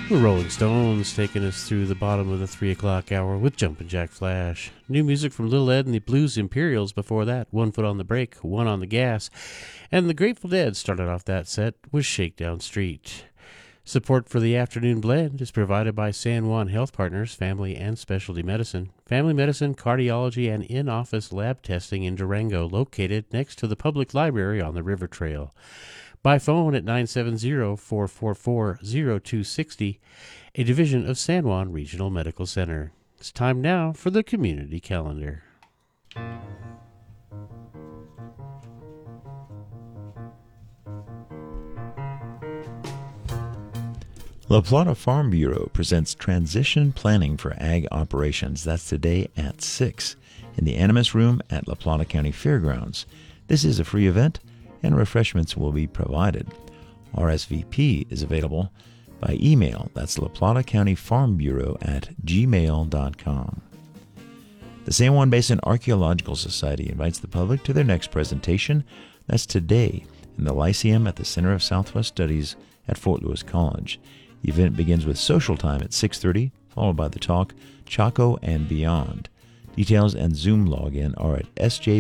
The Rolling Stones taking us through the bottom of the 3 o'clock hour with Jumpin' Jack Flash. New music from Little Ed and the Blues Imperials before that, One Foot on the Brake, One on the Gas. And the Grateful Dead started off that set with Shakedown Street. Support for the afternoon blend is provided by San Juan Health Partners, Family and Specialty Medicine, Family Medicine, Cardiology, and in-office lab testing in Durango, located next to the public library on the River Trail. By phone at 970-444-0260, a division of San Juan Regional Medical Center. It's time now for the community calendar. La Plata Farm Bureau presents Transition Planning for Ag Operations. That's today at 6 in the Animas Room at La Plata County Fairgrounds. This is a free event, and refreshments will be provided. RSVP is available by email. That's La Plata County Farm Bureau at gmail.com. The San Juan Basin Archaeological Society invites the public to their next presentation. That's today in the Lyceum at the Center of Southwest Studies at Fort Lewis College. The event begins with social time at 6:30, followed by the talk Chaco and Beyond. Details and Zoom login are at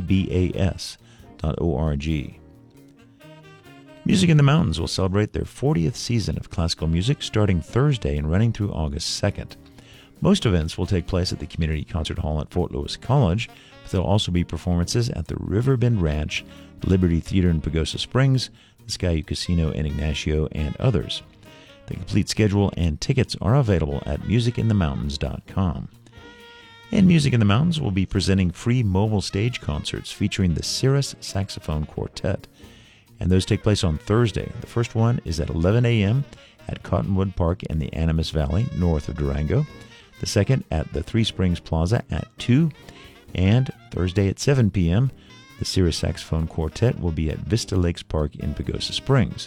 sjbas.org. Music in the Mountains will celebrate their 40th season of classical music starting Thursday and running through August 2nd. Most events will take place at the Community Concert Hall at Fort Lewis College, but there will also be performances at the Riverbend Ranch, the Liberty Theater in Pagosa Springs, the Skyu Casino in Ignacio, and others. The complete schedule and tickets are available at musicinthemountains.com. And Music in the Mountains will be presenting free mobile stage concerts featuring the Cirrus Saxophone Quartet. And those take place on Thursday. The first one is at 11 a.m. at Cottonwood Park in the Animas Valley, north of Durango. The second at the Three Springs Plaza at 2. And Thursday at 7 p.m., the Cirrus Saxophone Quartet will be at Vista Lakes Park in Pagosa Springs.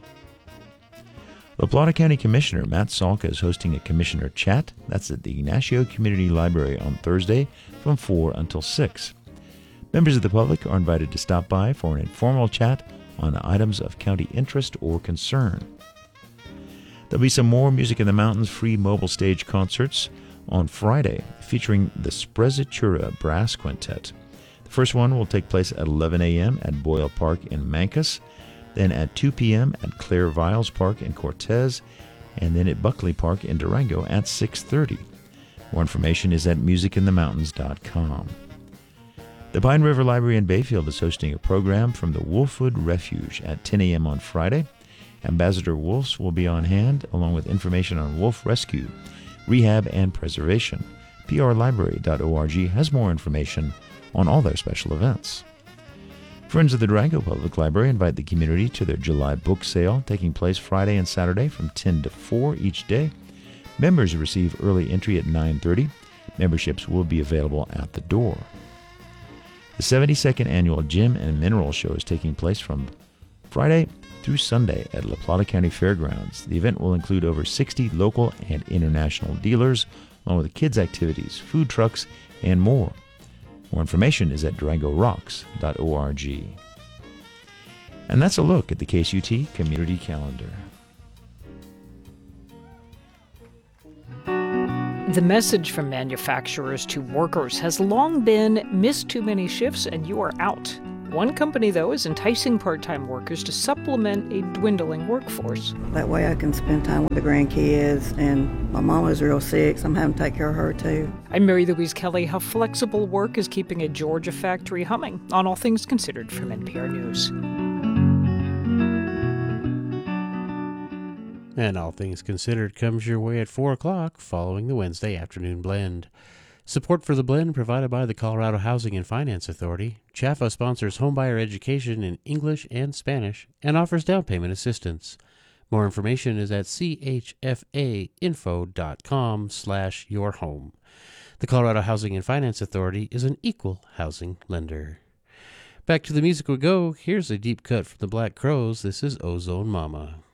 La Plata County Commissioner Matt Salka is hosting a Commissioner Chat. That's at the Ignacio Community Library on Thursday from 4 until 6. Members of the public are invited to stop by for an informal chat on items of county interest or concern. There'll be some more Music in the Mountains free mobile stage concerts on Friday featuring the Sprezzatura Brass Quintet. The first one will take place at 11 a.m. at Boyle Park in Mancos, then at 2 p.m. at Claire Viles Park in Cortez, and then at Buckley Park in Durango at 6:30. More information is at musicinthemountains.com. The Pine River Library in Bayfield is hosting a program from the Wolfwood Refuge at 10 a.m. on Friday. Ambassador Wolfs will be on hand, along with information on wolf rescue, rehab, and preservation. prlibrary.org has more information on all their special events. Friends of the Durango Public Library invite the community to their July book sale, taking place Friday and Saturday from 10 to 4 each day. Members receive early entry at 9:30. Memberships will be available at the door. The 72nd Annual Gem and Mineral Show is taking place from Friday through Sunday at La Plata County Fairgrounds. The event will include over 60 local and international dealers, along with kids' activities, food trucks, and more. More information is at durangorocks.org. And that's a look at the KSUT Community Calendar. The message from manufacturers to workers has long been, miss too many shifts and you are out. One company, though, is enticing part-time workers to supplement a dwindling workforce. That way I can spend time with the grandkids, and my mama's real sick, so I'm having to take care of her, too. I'm Mary Louise Kelly. How flexible work is keeping a Georgia factory humming on All Things Considered from NPR News. And All Things Considered comes your way at 4 o'clock following the Wednesday afternoon blend. Support for the blend provided by the Colorado Housing and Finance Authority. CHAFA sponsors homebuyer education in English and Spanish and offers down payment assistance. More information is at chfainfo.com/yourhome. The Colorado Housing and Finance Authority is an equal housing lender. Back to the music we go. Here's a deep cut from the Black Crowes. This is Ozone Mama.